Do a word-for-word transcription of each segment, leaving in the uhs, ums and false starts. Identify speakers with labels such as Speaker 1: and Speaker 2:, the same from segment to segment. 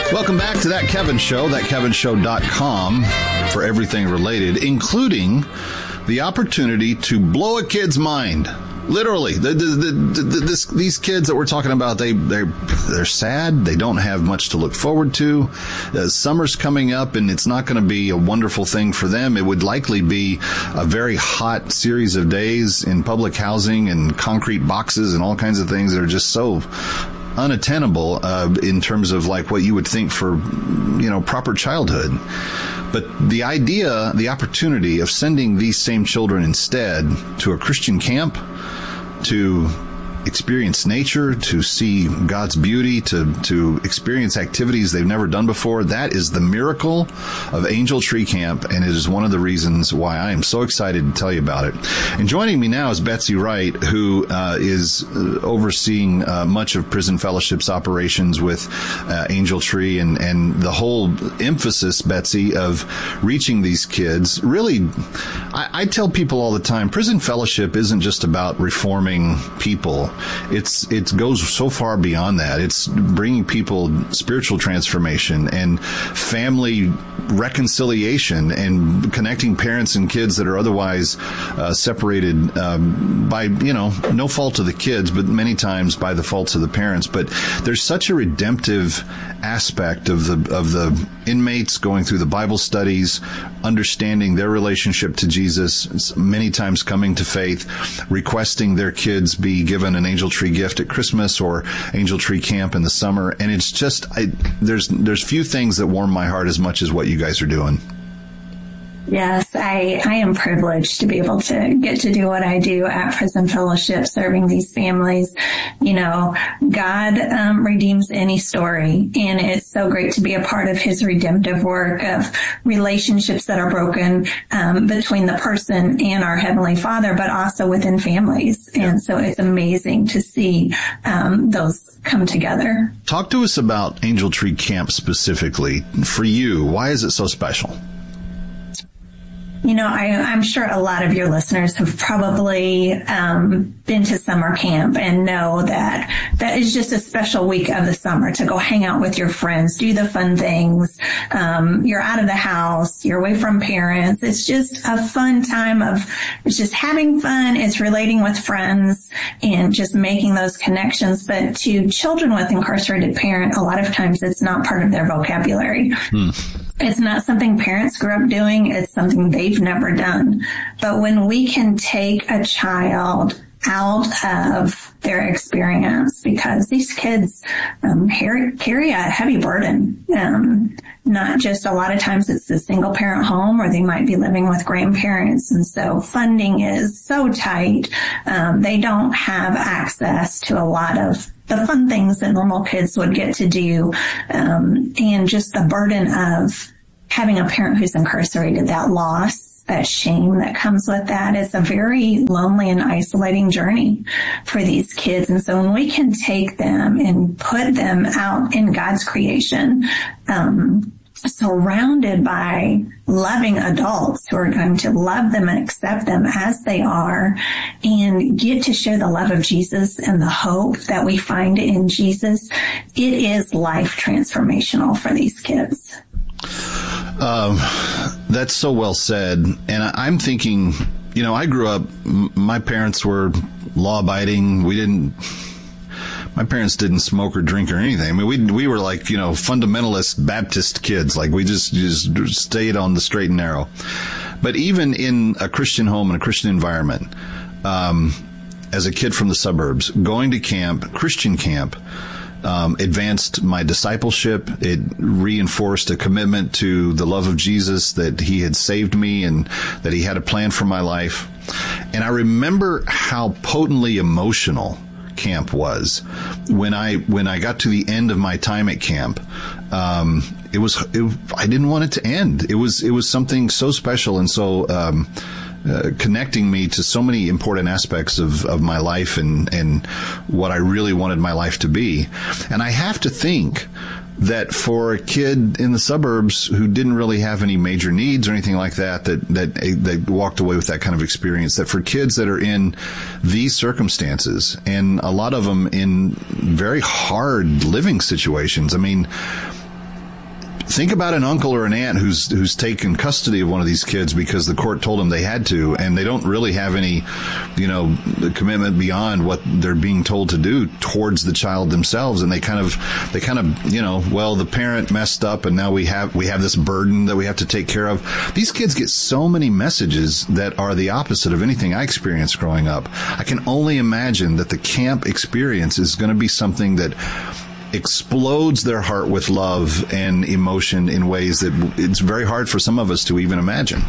Speaker 1: Welcome back to That Kevin Show, that kevin show dot com for everything related, including the opportunity to blow a kid's mind. Literally, the, the, the, the, this, these kids that we're talking about, they, they're, they're sad. They don't have much to look forward to. Uh, summer's coming up, and it's not going to be a wonderful thing for them. It would likely be a very hot series of days in public housing and concrete boxes and all kinds of things that are just so unattainable uh, in terms of like what you would think for, you know, proper childhood. But the idea, the opportunity of sending these same children instead to a Christian camp, to experience nature, to see God's beauty, to, to experience activities they've never done before. That is the miracle of Angel Tree Camp, and it is one of the reasons why I am so excited to tell you about it. And joining me now is Betsy Wright, who uh, is overseeing uh, much of Prison Fellowship's operations with uh, Angel Tree, and, and the whole emphasis, Betsy, of reaching these kids. Really, I, I tell people all the time, Prison Fellowship isn't just about reforming people. It's it goes so far beyond that. It's bringing people spiritual transformation and family reconciliation and connecting parents and kids that are otherwise uh, separated um, by, you know, no fault of the kids, but many times by the faults of the parents. But there's such a redemptive aspect of the of the inmates going through the Bible studies, understanding their relationship to Jesus, many times coming to faith, requesting their kids be given an Angel Tree gift at Christmas or Angel Tree Camp in the summer. And it's just, I, there's there's few things that warm my heart as much as what you guys are doing.
Speaker 2: Yes, I, I am privileged to be able to get to do what I do at Prison Fellowship, serving these families. You know, God um, redeems any story, and it's so great to be a part of his redemptive work of relationships that are broken um, between the person and our Heavenly Father, but also within families. And so it's amazing to see um, those come together.
Speaker 1: Talk to us about Angel Tree Camp specifically. For you, why is it so special?
Speaker 2: You know, I, I'm sure a lot of your listeners have probably um, been to summer camp and know that that is just a special week of the summer to go hang out with your friends, do the fun things. Um, you're out of the house, you're away from parents. It's just a fun time of it's just having fun. It's relating with friends and just making those connections. But to children with incarcerated parents, a lot of times it's not part of their vocabulary. Hmm. It's not something parents grew up doing. It's something they've never done. But when we can take a child out of their experience, because these kids um, carry a heavy burden. Um, not just a lot of times it's a single parent home, or they might be living with grandparents. And so funding is so tight. Um, they don't have access to a lot of the fun things that normal kids would get to do. Um, and just the burden of having a parent who's incarcerated, that loss, that shame that comes with that, is a very lonely and isolating journey for these kids. And so when we can take them and put them out in God's creation, um, surrounded by loving adults who are going to love them and accept them as they are, and get to share the love of Jesus and the hope that we find in Jesus, it is life transformational for these kids.
Speaker 1: Um, that's so well said. And I, I'm thinking, you know, I grew up, m- my parents were law-abiding. We didn't, my parents didn't smoke or drink or anything. I mean, we we were like, you know, fundamentalist Baptist kids. Like, we just, just stayed on the straight and narrow. But even in a Christian home and a Christian environment, um, as a kid from the suburbs, going to camp, Christian camp, Um, advanced my discipleship. It reinforced a commitment to the love of Jesus, that he had saved me and that he had a plan for my life. And I remember how potently emotional camp was when I when I got to the end of my time at camp. Um, it was it, I didn't want it to end. It was it was something so special and so um, Uh, connecting me to so many important aspects of, of my life and, and what I really wanted my life to be. And I have to think that for a kid in the suburbs who didn't really have any major needs or anything like that, that, that they walked away with that kind of experience, that for kids that are in these circumstances, and a lot of them in very hard living situations, I mean, Think about an uncle or an aunt who's who's taken custody of one of these kids because the court told them they had to, and they don't really have any, you know, commitment beyond what they're being told to do towards the child themselves, and they kind of, they kind of, you know, well, the parent messed up, and now we have we have this burden that we have to take care of. These kids get so many messages that are the opposite of anything I experienced growing up. I can only imagine that the camp experience is going to be something that explodes their heart with love and emotion in ways that it's very hard for some of us to even imagine.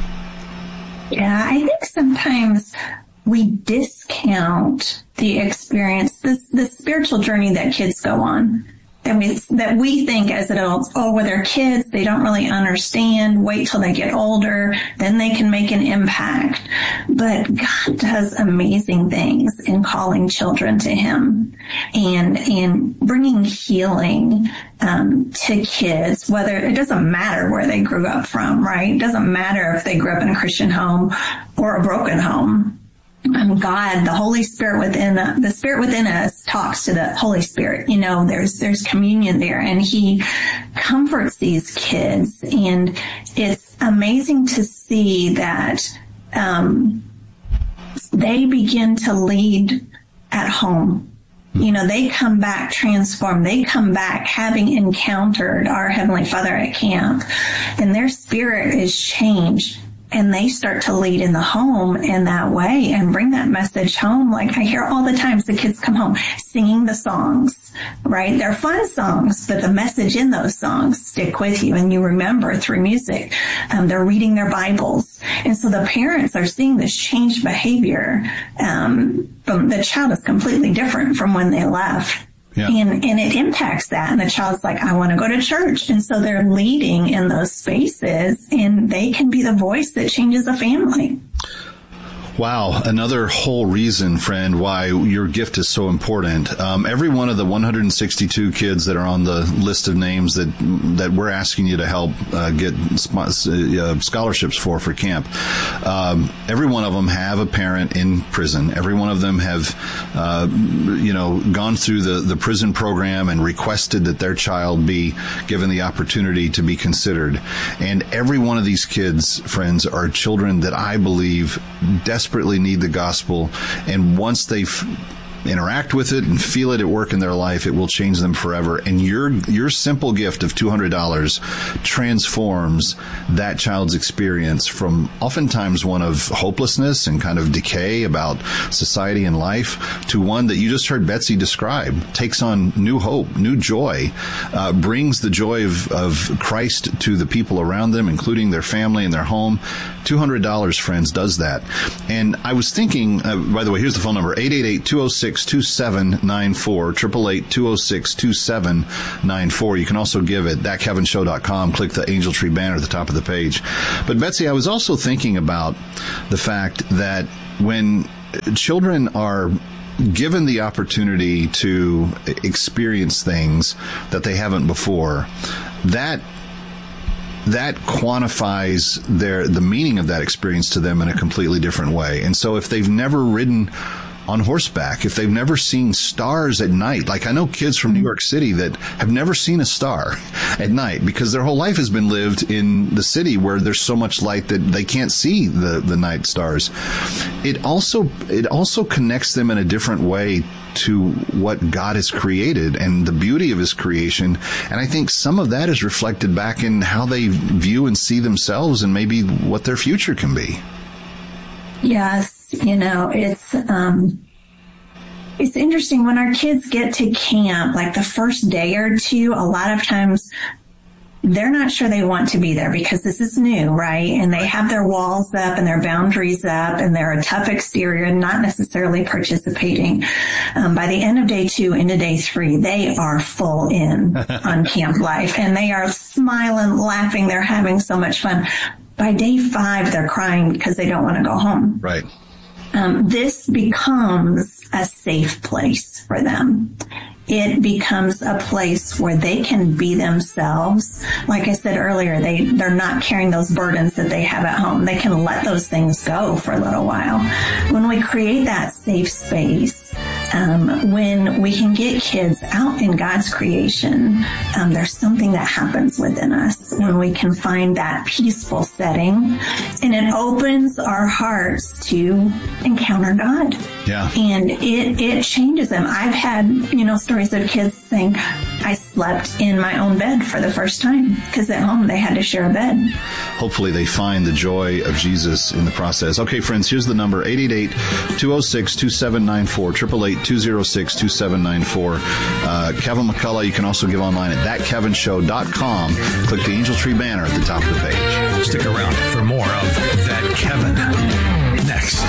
Speaker 2: Yeah, I think sometimes we discount the experience, this, the spiritual journey that kids go on. That we, that we think as adults, oh, well, they're kids, they don't really understand, wait till they get older, then they can make an impact. But God does amazing things in calling children to Him and, and bringing healing, um, to kids, whether it doesn't matter where they grew up from, right? It doesn't matter if they grew up in a Christian home or a broken home. Um, God, the Holy Spirit within, uh, the Spirit within us talks to the Holy Spirit. You know, there's, there's communion there, and He comforts these kids. And it's amazing to see that, um, they begin to lead at home. You know, they come back transformed. They come back having encountered our Heavenly Father at camp, and their spirit is changed. And they start to lead in the home in that way and bring that message home. Like I hear all the times the kids come home singing the songs, right? They're fun songs, but the message in those songs stick with you and you remember through music. Um, they're reading their Bibles. And so the parents are seeing this changed behavior. Um, from the child is completely different from when they left. Yeah. And, and it impacts that. And the child's like, I want to go to church. And so they're leading in those spaces, and they can be the voice that changes a family.
Speaker 1: Wow. Another whole reason, friend, why your gift is so important. Um, every one of the one hundred sixty-two kids that are on the list of names that that we're asking you to help uh, get uh, scholarships for for camp, um, every one of them have a parent in prison. Every one of them have, uh, you know, gone through the, the prison program and requested that their child be given the opportunity to be considered. And every one of these kids, friends, are children that I believe desperately desperately need the gospel, and once they f- interact with it and feel it at work in their life, it will change them forever. And your your simple gift of two hundred dollars transforms that child's experience from oftentimes one of hopelessness and kind of decay about society and life to one that you just heard Betsy describe, takes on new hope, new joy, uh, brings the joy of, of Christ to the people around them, including their family and their home. two hundred dollars, friends, does that. And I was thinking, uh, by the way, here's the phone number, eight eight eight, two oh six, two seven nine four, eight eight eight, two oh six, two seven nine four. You can also give at that kevin show dot com. Click the Angel Tree banner at the top of the page. But Betsy, I was also thinking about the fact that when children are given the opportunity to experience things that they haven't before, that that quantifies their the meaning of that experience to them in a completely different way. And so if they've never ridden on horseback, if they've never seen stars at night, like I know kids from New York City that have never seen a star at night because their whole life has been lived in the city where there's so much light that they can't see the, the night stars. It also, it also connects them in a different way to what God has created and the beauty of His creation. And I think some of that is reflected back in how they view and see themselves and maybe what their future can be.
Speaker 2: Yes. You know, it's, um, it's interesting when our kids get to camp, like the first day or two, a lot of times they're not sure they want to be there because this is new, right? And they have their walls up and their boundaries up and they're a tough exterior, not necessarily participating. Um, by the end of day two into day three, they are full in on camp life and they are smiling, laughing. They're having so much fun. By day five, they're crying because they don't want to go home.
Speaker 1: Right.
Speaker 2: Um, this becomes a safe place for them. It becomes a place where they can be themselves. Like I said earlier, they, they're not carrying those burdens that they have at home. They can let those things go for a little while. When we create that safe space, Um, when we can get kids out in God's creation, um, there's something that happens within us when we can find that peaceful setting, and it opens our hearts to encounter God.
Speaker 1: Yeah.
Speaker 2: And it, it changes them. I've had, you know, stories of kids think I slept in my own bed for the first time because at home they had to share a bed.
Speaker 1: Hopefully they find the joy of Jesus in the process. Okay, friends, here's the number, eight eight eight, two oh six, two seven nine four, eight eight eight, two oh six, two seven nine four. Uh, Kevin McCullough, you can also give online at that kevin show dot com. Click the Angel Tree banner at the top of the page.
Speaker 3: Stick around for more of That Kevin next.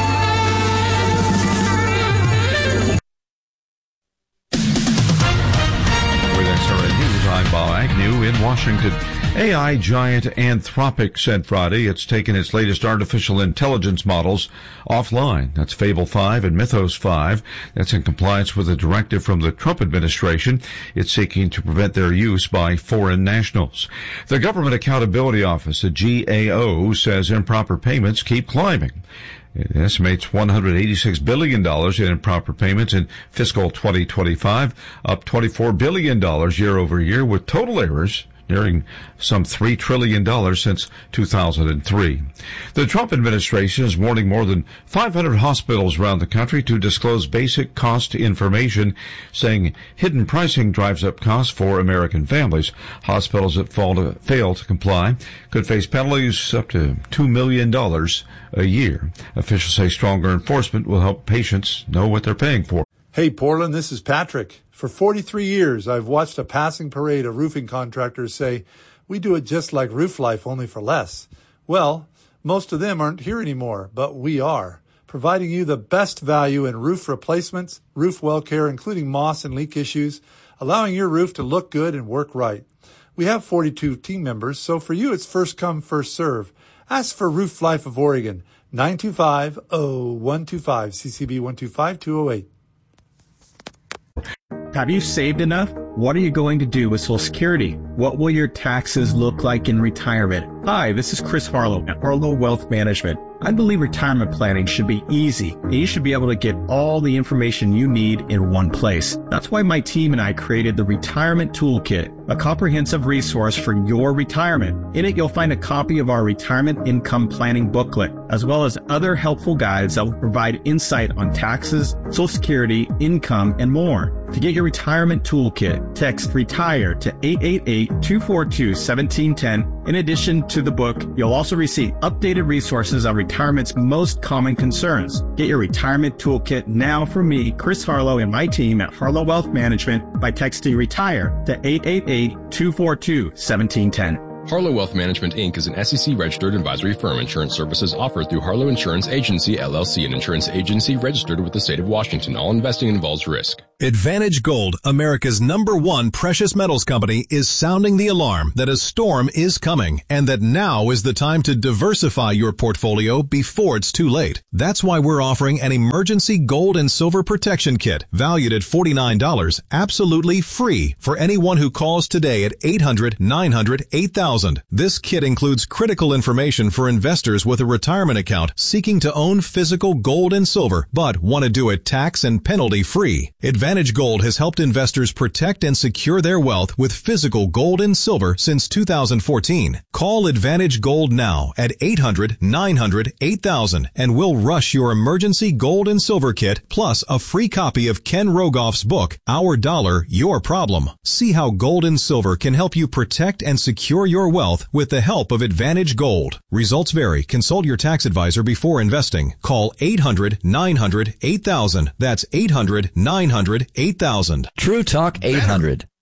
Speaker 3: I'm Bob Agnew in Washington. A I giant Anthropic said Friday it's taken its latest artificial intelligence models offline. That's Fable five and Mythos five. That's in compliance with a directive from the Trump administration. It's seeking to prevent their use by foreign nationals. The Government Accountability Office, the G A O, says improper payments keep climbing. It estimates one hundred eighty-six billion dollars in improper payments in fiscal twenty twenty-five, up twenty-four billion dollars year over year, with total errors nearing some three trillion dollars since two thousand three. The Trump administration is warning more than five hundred hospitals around the country to disclose basic cost information, saying hidden pricing drives up costs for American families. Hospitals that fall to, fail to comply could face penalties up to two million dollars a year. Officials say stronger enforcement will help patients know what they're paying for.
Speaker 4: Hey, Portland, this is Patrick. For forty-three years, I've watched a passing parade of roofing contractors say, we do it just like Roof Life, only for less. Well, most of them aren't here anymore, but we are, providing you the best value in roof replacements, roof well care, including moss and leak issues, allowing your roof to look good and work right. We have forty-two team members, so for you, it's first come, first serve. Ask for Roof Life of Oregon, nine two five, oh one two five, C C B one two five, two oh eight.
Speaker 5: Have you saved enough? What are you going to do with Social Security? What will your taxes look like in retirement? Hi, this is Chris Harlow at Harlow Wealth Management. I believe retirement planning should be easy, and you should be able to get all the information you need in one place. That's why my team and I created the Retirement Toolkit, a comprehensive resource for your retirement. In it, you'll find a copy of our retirement income planning booklet, as well as other helpful guides that will provide insight on taxes, Social Security, income, and more. To get your retirement toolkit, text RETIRE to eight eight eight, two four two, one seven one zero. In addition to the book, you'll also receive updated resources on retirement's most common concerns. Get your retirement toolkit now from me, Chris Harlow, and my team at Harlow Wealth Management by texting RETIRE to eight eight eight, two four two, one seven one zero.
Speaker 6: Harlow Wealth Management, Incorporated is an S E C-registered advisory firm. Insurance services offered through Harlow Insurance Agency, L L C, an insurance agency registered with the state of Washington. All investing involves risk.
Speaker 7: Advantage Gold, America's number one precious metals company, is sounding the alarm that a storm is coming and that now is the time to diversify your portfolio before it's too late. That's why we're offering an emergency gold and silver protection kit valued at forty-nine dollars, absolutely free for anyone who calls today at eight hundred, nine hundred, eight thousand. This kit includes critical information for investors with a retirement account seeking to own physical gold and silver, but want to do it tax and penalty free. Advantage Gold has helped investors protect and secure their wealth with physical gold and silver since two thousand fourteen. Call Advantage Gold now at eight hundred, nine hundred, eight thousand and we'll rush your emergency gold and silver kit plus a free copy of Ken Rogoff's book, Our Dollar, Your Problem. See how gold and silver can help you protect and secure your wealth with the help of Advantage Gold. Results vary. Consult your tax advisor before investing. Call eight hundred, nine hundred, eight thousand. That's eight hundred, nine hundred, eight thousand.
Speaker 8: True Talk eight hundred.